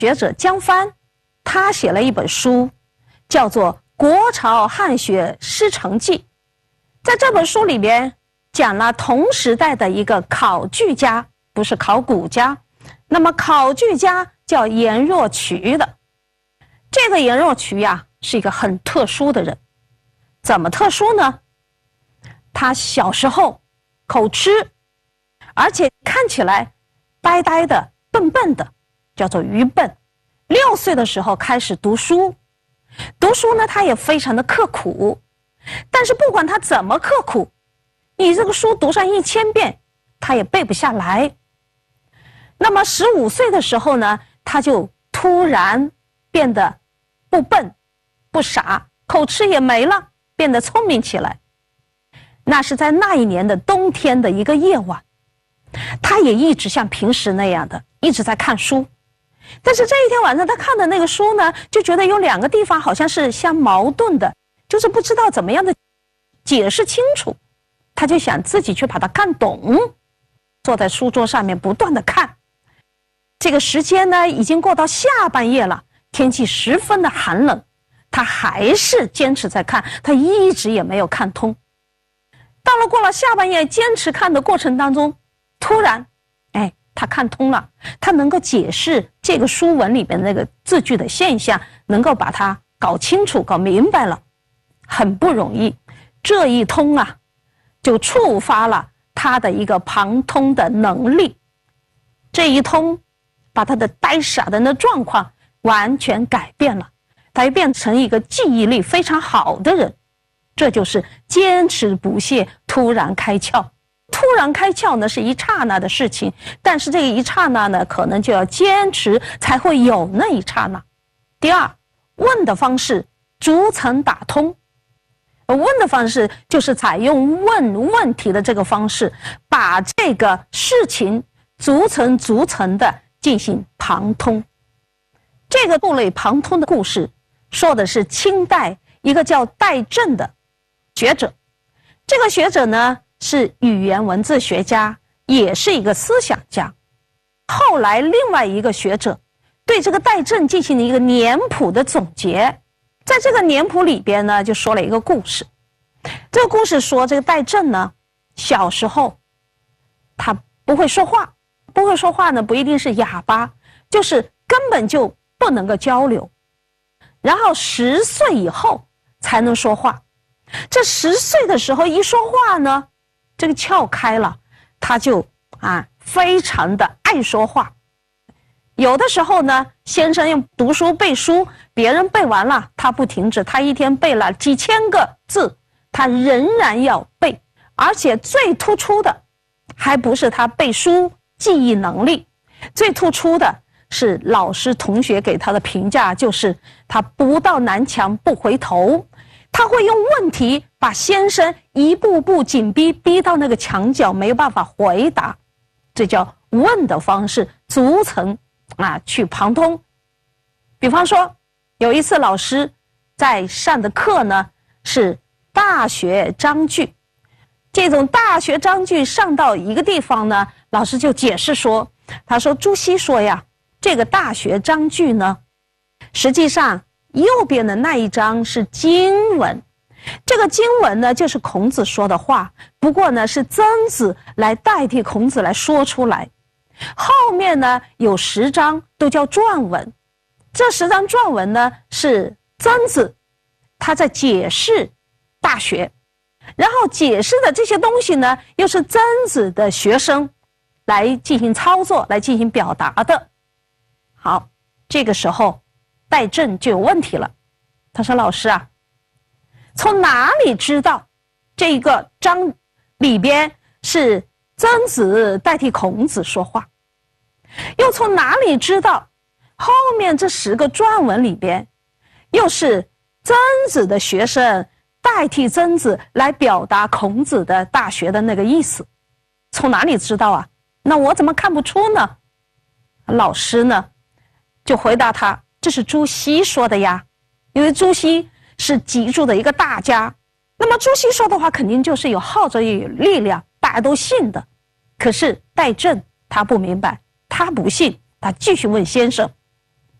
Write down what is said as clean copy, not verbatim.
学者江帆，他写了一本书，叫做《国朝汉学师承记》。在这本书里边，讲了同时代的一个考据家，不是考古家。那么考据家叫颜若渠的。这个颜若渠呀，是一个很特殊的人。怎么特殊呢？他小时候口吃，而且看起来呆呆的、笨笨的，叫做愚笨。6岁的时候开始读书，读书呢，他也非常的刻苦。但是不管他怎么刻苦，你这个书读上1000遍，他也背不下来。那么15岁的时候呢，他就突然变得不笨不傻，口吃也没了，变得聪明起来。那是在那一年的冬天的一个夜晚，他也一直像平时那样的一直在看书。但是这一天晚上他看的那个书呢，就觉得有2个地方好像是相矛盾的，就是不知道怎么样的解释清楚。他就想自己去把它看懂，坐在书桌上面不断的看。这个时间呢，已经过到下半夜了，天气十分的寒冷，他还是坚持在看，他一直也没有看通。到了过了下半夜坚持看的过程当中，突然他看通了，他能够解释这个书文里边那个字句的现象，能够把它搞清楚搞明白了，很不容易。这一通啊，就触发了他的一个旁通的能力。这一通把他的呆傻的那状况完全改变了，他就变成一个记忆力非常好的人。这就是坚持不懈，突然开窍。突然开窍呢，是一刹那的事情，但是这个一刹那呢，可能就要坚持才会有那一刹那。第二，问的方式逐层打通。问的方式就是采用问问题的这个方式，把这个事情逐层逐层的进行旁通。这个触类旁通的故事说的是清代一个叫戴震的学者。这个学者呢，是语言文字学家，也是一个思想家。后来另外一个学者对这个戴震进行了一个年谱的总结，在这个年谱里边呢，就说了一个故事。这个故事说，这个戴震呢，小时候他不会说话，不会说话呢，不一定是哑巴，就是根本就不能够交流。然后10岁以后才能说话。这10岁的时候一说话呢，这个窍开了，他就非常的爱说话。有的时候呢，先生用读书背书，别人背完了他不停止，他一天背了几千个字，他仍然要背。而且最突出的还不是他背书记忆能力，最突出的是老师同学给他的评价，就是他不到南墙不回头。他会用问题把先生一步步紧逼，逼到那个墙角，没有办法回答。这叫问的方式，逐层去旁通。比方说，有一次老师在上的课呢，是大学章句。这种大学章句上到一个地方呢，老师就解释说，他说朱熹说呀，这个大学章句呢，实际上右边的那一章是经文，这个经文呢就是孔子说的话，不过呢是曾子来代替孔子来说出来。后面呢有10章都叫传文，这10章传文呢是曾子他在解释大学，然后解释的这些东西呢又是曾子的学生来进行操作，来进行表达的。好，这个时候戴震就有问题了。他说，老师啊，从哪里知道这个章里边是曾子代替孔子说话？又从哪里知道后面这10个传文里边又是曾子的学生代替曾子来表达孔子的大学的那个意思？从哪里知道啊？那我怎么看不出呢？老师呢就回答他，这是朱熹说的呀，因为朱熹是脊柱的一个大家，那么朱熹说的话肯定就是有号召力量，大家都信的。可是戴震他不明白，他不信，他继续问先生，